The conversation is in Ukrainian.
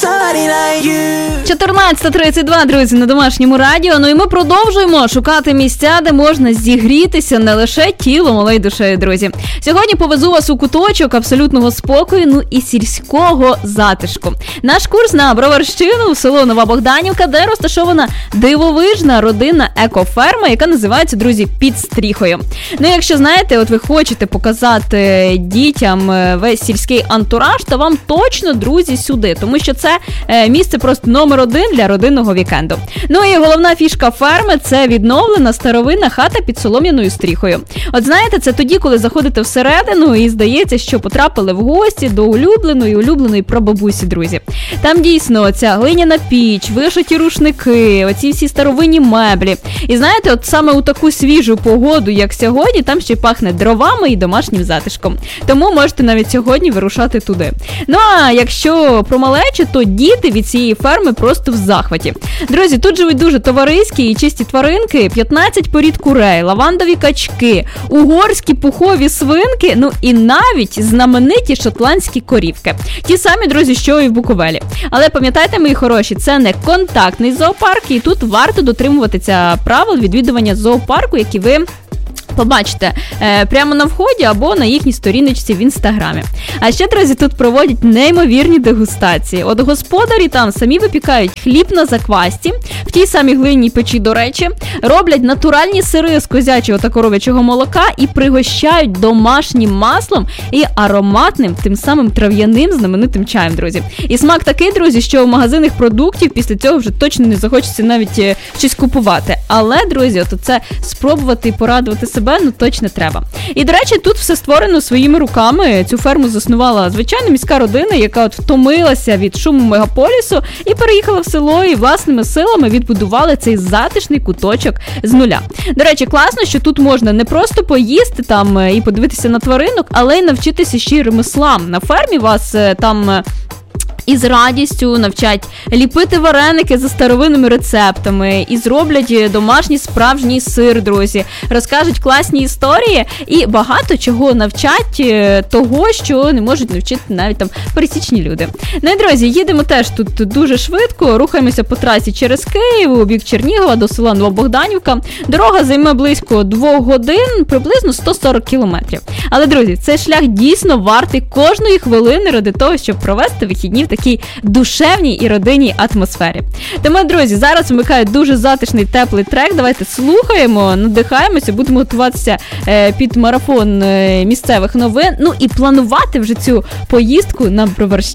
14:32, друзі, на Домашньому радіо. Ну і ми продовжуємо шукати місця, де можна зігрітися не лише тілом, але й душею, друзі. Сьогодні повезу вас у куточок абсолютного спокою, ну і сільського затишку. Наш курс на Броварщину, в село Нова Богданівка, де розташована дивовижна родинна екоферма, яка називається, друзі, Під Стріхою. Ну, якщо знаєте, от ви хочете показати дітям весь сільський антураж, то вам точно, друзі, сюди, тому що це місце просто номер один для родинного вікенду. Ну і головна фішка ферми – це відновлена старовинна хата під солом'яною стріхою. От знаєте, це тоді, коли заходите всередину і здається, що потрапили в гості до улюбленої прабабусі, друзі. Там дійсно ця глиняна піч, вишиті рушники, оці всі старовинні меблі. І знаєте, от саме у таку свіжу погоду, як сьогодні, там ще пахне дровами і домашнім затишком. Тому можете навіть сьогодні вирушати туди. Ну а якщо про малечі, то діти від цієї ферми просто в захваті. Друзі, тут живуть дуже товариські і чисті тваринки, 15 порід курей, лавандові качки, угорські пухові свинки, ну і навіть знамениті шотландські корівки. Ті самі, друзі, що і в Буковелі. Але пам'ятайте, мої хороші, це не контактний зоопарк, і тут варто дотримуватися правил відвідування зоопарку, які ви побачите прямо на вході або на їхній сторіночці в Інстаграмі. А ще, друзі, тут проводять неймовірні дегустації. От господарі там самі випікають хліб на заквасті, в тій самій глинній печі, до речі, роблять натуральні сири з козячого та коров'ячого молока і пригощають домашнім маслом і ароматним, тим самим трав'яним знаменитим чаєм, друзі. І смак такий, друзі, що в магазинах продуктів після цього вже точно не захочеться навіть щось купувати. Але, друзі, от це спробувати і порадувати себе, ну точно треба. І, до речі, тут все створено своїми руками. Цю ферму заснувала звичайна міська родина, яка от втомилася від шуму мегаполісу і переїхала в село і власними силами відбудували цей затишний куточок з нуля. До речі, класно, що тут можна не просто поїсти там і подивитися на тваринок, але й навчитися ще й ремеслам. На фермі вас там і з радістю навчать ліпити вареники за старовинними рецептами, і зроблять домашній справжній сир, друзі. Розкажуть класні історії і багато чого навчать того, що не можуть навчити навіть там пересічні люди. Ну і, друзі, їдемо теж тут дуже швидко, рухаємося по трасі через Київ, у бік Чернігова до села Нова Богданівка. Дорога займе близько 2 годин, приблизно 140 кілометрів. Але, друзі, цей шлях дійсно вартий кожної хвилини ради того, щоб провести вихідні в такій душевній і родинній атмосфері. Тому, друзі, зараз вмикаю дуже затишний, теплий трек. Давайте слухаємо, надихаємося, будемо готуватися під марафон місцевих новин, ну і планувати вже цю поїздку на Броварщину.